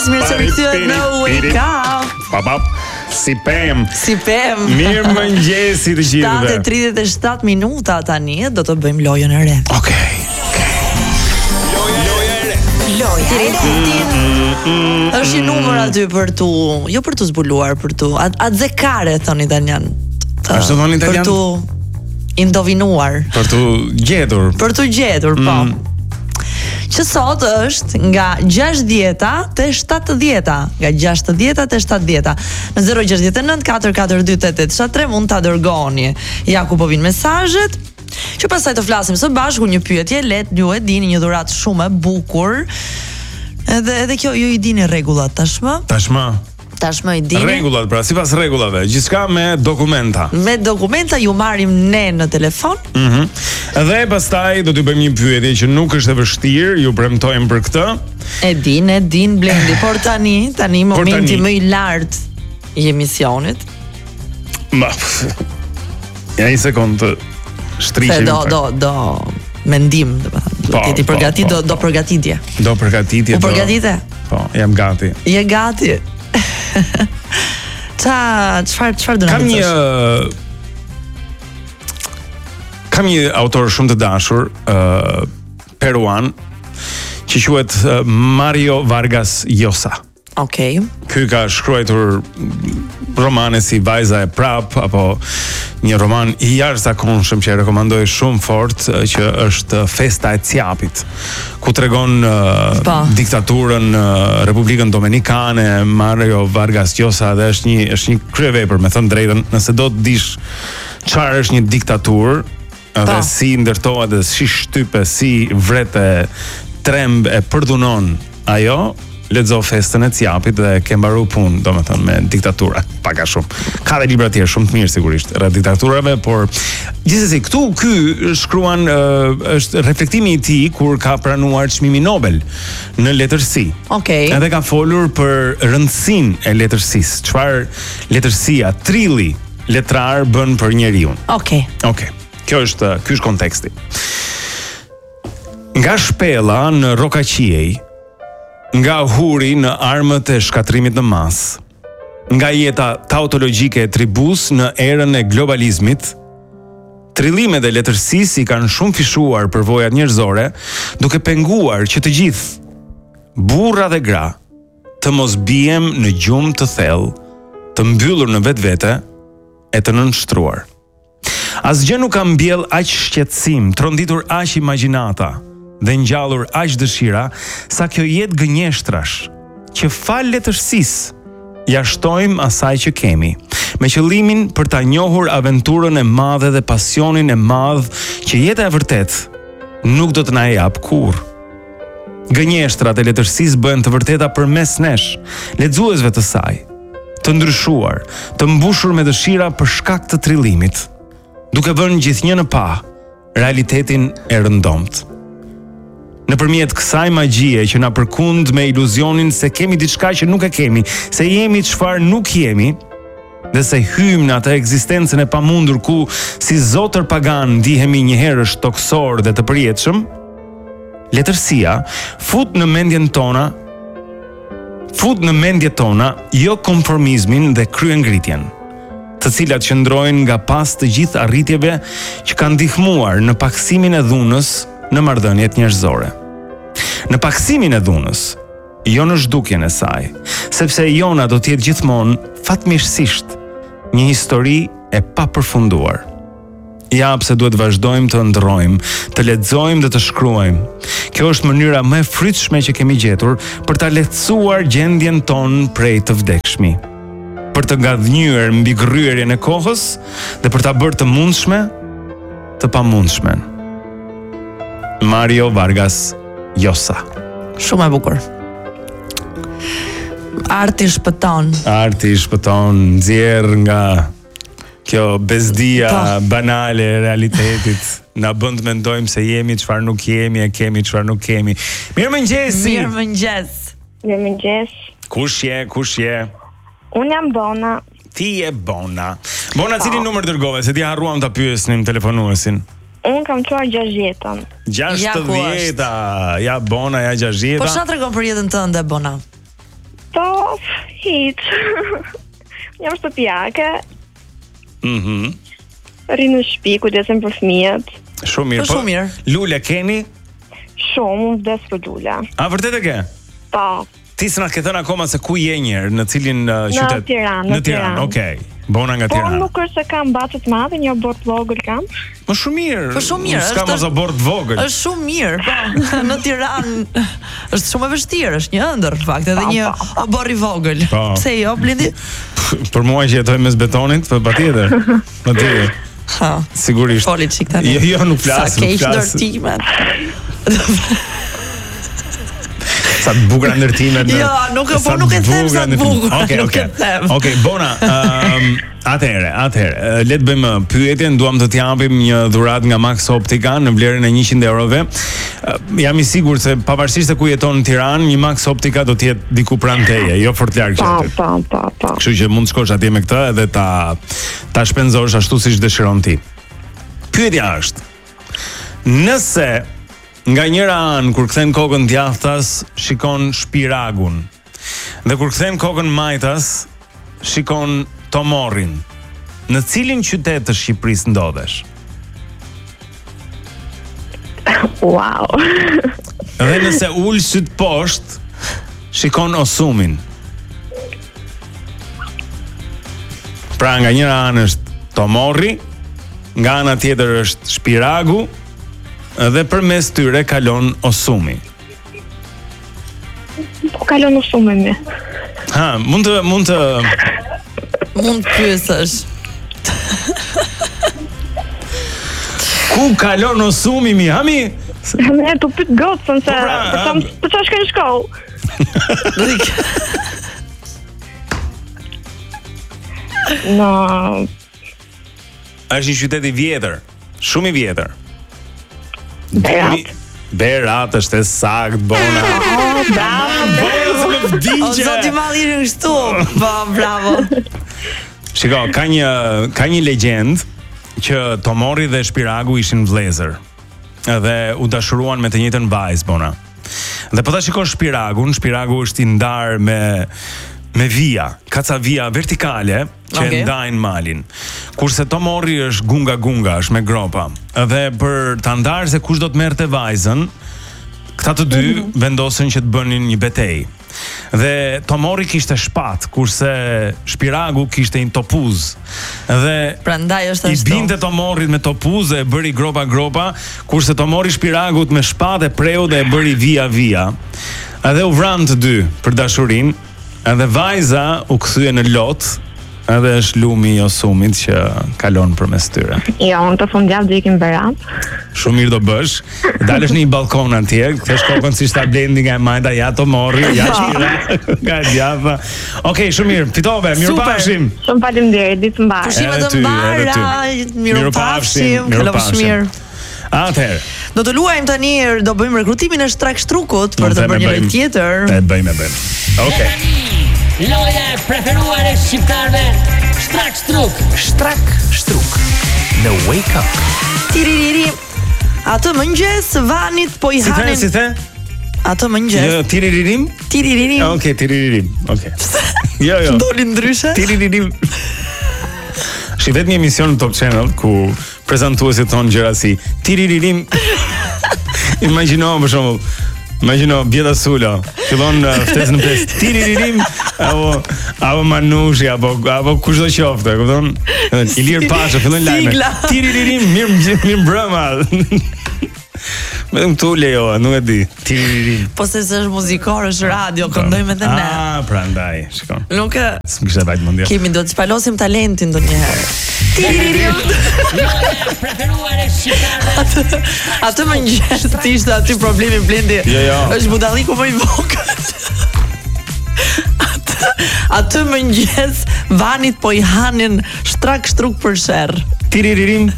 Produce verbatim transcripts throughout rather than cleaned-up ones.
Mëngjes, mirë se rikthyer në Wake Up. Pa pa. Si pem. Si pem. Mirë mëngjesi të gjithëve. shtatë e tridhjet e shtatë minuta tani do të bëjmë lojën e re. Okej. Loja e re. Është një numër aty për tu, jo për tu zbuluar, për tu. A zekare thon italian. Ashtu thon italian. Për tu indovinuar. Për tu gjetur. Për tu gjetur, po. Që sot është nga gjashtëdhjeta te shtatëdhjeta, nga gjashtëdhjeta te shtatëdhjeta. Në zero gjasht nëntë katër katër dy tetë tetë shtat tre mund ta dërgoni. Ja ku po vinë mesazhet. Që pastaj të flasim së bashku një pyetje, let ju e dini një dhuratë shumë e bukur. Edhe edhe kjo ju i dini rregullat tashmë? Tashmë. Tashmë i dini. Rregullat, pra, sipas rregullave, gjithçka me dokumenta. Me dokumenta ju marrim ne në telefon. Mhm. Dhe pastaj do t'ju bëjmë një pyetje që nuk është e vështirë, ju premtojmë për këtë. E din, e din Blendi, por tani, tani momenti tani. më i lartë i emisionit. Ma. Ja një sekond të shtriqem. Do do do mendim, domethënë. Do ti përgatit, do do përgatitje. Do përgatitje. U përgatite? Po, jam gati. Je gati. Ta, çfarë çfarë do na Kam një Kam një autor shumë të dashur, uh, peruan, që quhet uh, Mario Vargas Llosa. Okej. Okay. Ky ka shkruar romane si Vajza e prap, apo një roman i jashtëzakonshëm që e rekomandoj shumë fort, që është Festa e Ciapit, ku tregon uh, diktaturën në uh, Republikën Dominikane. Mario Vargas Llosa dhe është një është një kryevepër, me thënë drejtën, nëse do të dish çfarë është një diktaturë, dhe si ndërtohet dhe si shtype, si vrete, tremb e përdunon ajo, lexo Festën e Ciapit dhe ke mbaru punë, domethënë, me diktatura, pak a shumë. Ka dhe libra tjerë shumë të mirë sigurisht rreth diktaturave, por gjithsesi këtu ky shkruan uh, është reflektimi i tij kur ka pranuar çmimin Nobel në letërsi. Okej. Okay. Edhe ka folur për rëndësinë e letërsisë, çfarë letërsia, trilli letrar bën për njeriu. Okej. Okay. Okej. Okay. Kjo është, ky është konteksti. Nga shpella në Rokaqiej, nga huri në armët e shkatrimit në mas, nga jeta tautologjike e tribus në erën e globalizmit, trillimet e letërsisë i kanë shumë fishuar përvojat njerëzore, duke penguar që të gjithë, burra dhe gra, të mos biem në gjumë të thellë, të mbyllur në vetvete e të nënshtruar. Asgjë nuk ka mbjell aq shqetësim, tronditur aq imagjinata dhe ngjallur aq dëshira sa kjo jetë gënjeshtrash, që fal letërsisë ja shtojmë asaj që kemi, me qëllimin për ta njohur aventurën e madhe dhe pasionin e madh që jeta e vërtet nuk do të na jap kurrë. Gënjeshtrat e letërsisë bëhen të vërteta përmes nesh, lexuesve të saj, të ndryshuar, të mbushur me dëshira për shkak të trillimit, duke vënë gjithnjë në pa realitetin e rëndomt. Nëpërmjet kësaj magjie që na përkund me iluzionin se kemi diçka që nuk e kemi, se jemi çfarë nuk jemi, dhe se hymë në atë ekzistencën e pamundur ku si zotër pagan ndihemi njëherë shtoksor dhe të përjetshëm, letërsia fut në mendjen tona, fut në mendjet tona jo konformizmin dhe kryengritjen, të cilat qëndrojnë nga pas të gjithë arritjeve që kanë ndihmuar në paksimin e dhunës në marrëdhëniet njerëzore. Në paksimin e dhunës, jo në zhdukjen e saj, sepse jona do të jetë gjithmonë fatmirësisht një histori e papërfunduar. Ja pse duhet vazhdojmë të ndrojmë, të lexojmë dhe të shkruajmë. Kjo është mënyra më e frytshme që kemi gjetur për ta lehtësuar gjendjen tonë prej të vdekshmi, për të ngadhnyer mbi gryerjen e kohës dhe për ta bërë të mundshme të pamundshmen. Mario Vargas Llosa. Shumë e bukur. Arti shpëton. Arti shpëton, nxjerr nga kjo bezdia pa. banale e realitetit. Na bën të mendojmë se jemi çfarë nuk jemi, e kemi çfarë nuk kemi. Mirëmëngjes. Mirëmëngjes. Mirëmëngjes. Kush je? Kush je? Unë jam Bona. Ti je Bona. Bona, cili numër dërgove? Se ti harruam ta pyesnim telefonuesin. Unë kam çuar gjashtëdhjetën. gjashtëdhjeta. Ja Bona, ja gjashtëdhjeta. Po çfarë tregon për jetën tënde, Bona? hiç. Jam shtëpiake. Mhm. Rri në shtëpi, kujdesem për fëmijët. Shumë mirë. Po, shumë mirë. Lule keni? Shumë, unë vdes për lula. A vërtet e ke? Po. Ti s'na ke thënë akoma se ku je njëherë, në cilin uh, qytet? Në Tiranë, në Tiranë. Okej. Okay. Bona nga Po Tirana. nuk është se kam bace të madhe, një abort vogël kam. Po shumë mirë. Po shumë mirë, S'ka është- mos abort vogël. Është shumë mirë, po. Në Tiranë është shumë e vështirë, është një ëndër, në fakt, edhe Po, një po, po. obor i vogël. Po. Pse jo, Blendi? Për mua që jetoj mes betonit, po patjetër. Patjetër. Ha. Sigurisht. Foli çik tani. Jo, jo, nuk flas, Sa nuk keq flas. ndërtimet. Sa të bukura ndërtimet. Jo, nuk e- po nuk e them sa të bukura, Okej, nuk okej. e them. Okej, Bona, um, atëherë, atëherë, uh, le të bëjmë pyetjen, duam të t'japim një dhuratë nga Max Optica në vlerën e njëqind eurove. Uh, jam i sigurt se pavarësisht se ku jeton në Tiranë, një Max Optica do të jetë diku pranë teje, jo fort larg Po, aty. po, po, po. Kështu që mund të shkosh atje me këtë edhe ta ta shpenzosh ashtu siç dëshiron ti. Pyetja është: nëse nga njëra anë kur kthen kokën djathtas shikon shpiragun dhe kur kthen kokën majtas shikon tomorrin, në cilin qytet të Shqipërisë ndodhesh? Wow. Dhe nëse ul syt poshtë shikon Osumin. Pra nga njëra anë është tomorri, nga ana tjetër është shpiragu, dhe përmes tyre kalon Osumi. Po kalon në shumë me. Ha, mund të mund të Mund të pyesësh. ku kalon Osumi mi, hami? Ne të pyet gocën se Po pra, për çam am- për çfarë shkoj në shkollë. No, Është një qytet i vjetër, shumë i vjetër. Berat. Berat është e sakt, Bona. Oh, bravo. Bona se më O vdigje. zoti malli i kështu. Po, bravo. Shiko, ka një ka një legjend që Tomori dhe Shpiragu ishin vëllezër. Edhe u dashuruan me të njëjtën vajzë, Bona. Dhe po ta shikosh Shpiragun, Shpiragu është i ndar me me vija, ka ca vija vertikale që Okej. e ndajnë malin. Kurse Tomori është gunga gunga, është me gropa. Edhe për ta ndarë se kush do të merrte vajzën, këta të dy vendosën që të bënin një betejë. Dhe Tomori kishte shpat, kurse Shpiragu kishte një topuz. Dhe Prandaj është i ashtu. binte Tomorit me topuz dhe e bëri gropa gropa, kurse Tomori Shpiragut me shpatë e preu dhe e bëri via via. Edhe u vran të dy për dashurinë, edhe vajza u kthye në lot, edhe është lumi i Osumit që kalon përmes tyre. Jo, unë të fundjavë do ikim Berat. Shumë mirë do bësh. Dalësh në një balkon atje, kthesh kokën si ta Blendi nga e majta, ja Tomori, ja Shpiragu, nga djatha. Okej, shumë mirë. Fitove, mirupafshim. Shumë faleminderit, ditë mbar. Pushime Edhe të ty, mbara, edhe ty. mirupafshim, kalofsh mirupafshim. mirë. Atëherë, Do të luajmë tani, do bëjmë rekrutimin e Shtrak Shtrukut për Mund të të bërë një bëjmë- lojë tjetër. e bëjmë, e bëjmë. Okej. Loja e preferuar e shqiptarëve, Shtrak Shtruk. Shtrak Shtruk në Wake Up. Tiririri. Atë mëngjes vanit po i Si the, hanin. si the? Atë mëngjes. Jo, tiriririm? Tiririri. Okej, tiriririm. Okej. Jo, jo. Doli ndryshe. Tiriririm. Shi vetë një emision në Top Channel ku prezantuesit thonë gjëra si tiriririm. Imagjino për shembull, imagjino Bjeta Sula, fillon uh, ftesën në pes tiriririm apo apo Manushi apo apo kushdo qoftë, e kupton? Ilir Pasha fillon lajme. Sigla. Tiriririm, mirë mirë mbrëma. Vetëm këtu lejoa, nuk e di. Tiriririm. Po se është muzikor, është radio, këndojmë edhe ne. Ah, prandaj, shikon. Nuk e S'm kishte vajt mendja. kemi do të shpalosim talentin ndonjëherë. Tiririm. Loja e preferuar e shqiptarëve, Atë mëngjes ishte aty problemi Blendi. Jo, jo. Është budalliku më i vogël. Atë, atë mëngjes vanit po i hanin Shtrak Shtruk për sherr. Tiriririm.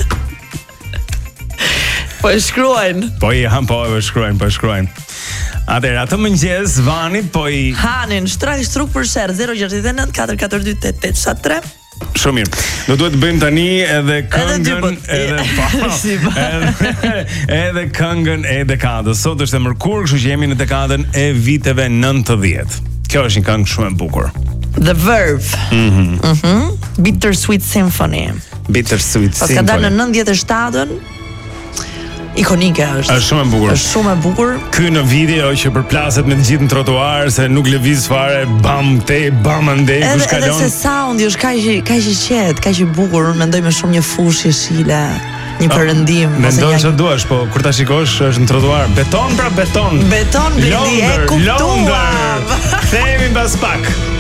Po e shkruajnë. Po i han po e shkruajnë, po e shkruajnë. Atëherë, atë mëngjes Vani po i Hanin Shtrak Shtruk për sherr zero gjasht nënt katër katër dy osht osht shtat tre. Shumë mirë. Do duhet të bëjmë tani edhe dy këngën, pot- edhe pa. Si ba. edhe, edhe këngën e dekadës. Sot është e mërkurë, kështu që jemi në dekadën e viteve nëntëdhjetë. Kjo është një këngë shumë e bukur. The Verve. Mhm. Mhm. Bittersweet Symphony. Bittersweet Pas ka dalë në nëntëdhjetë e shtatën. Ikonike është. Është shumë e bukur. Është shumë e bukur. Ky në video që përplaset me të gjithë në trotuar, se nuk lëviz fare, bam te, bam ande, kush kalon. Edhe se soundi është kaq i kaq i qetë, kaq i bukur, unë mendoj me shumë një fushë jeshile, një perëndim. Mendon se duash, po kur ta shikosh është në trotuar. Beton pra beton. Beton, Blendi, e kuptuam. Themi mbas pak.